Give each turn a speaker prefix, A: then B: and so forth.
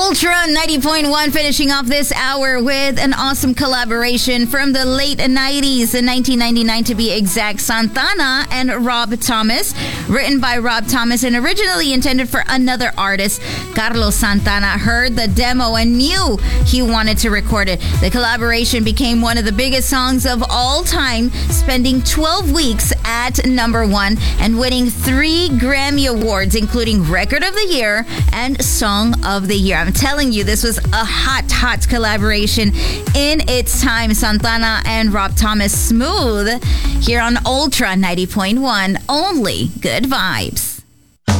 A: Ultra 90.1 finishing off this hour with an awesome collaboration from the late 90s, in 1999 to be exact, Santana and Rob Thomas. Written by Rob Thomas and originally intended for another artist, Carlos Santana heard the demo and knew he wanted to record it. The collaboration became one of the biggest songs of all time, spending 12 weeks at number 1 and winning 3 Grammy Awards, including Record of the Year and Song of the Year. I'm telling you, this was a hot collaboration in its time. Santana and Rob Thomas, Smooth, here on Ultra 90.1. Only good vibes.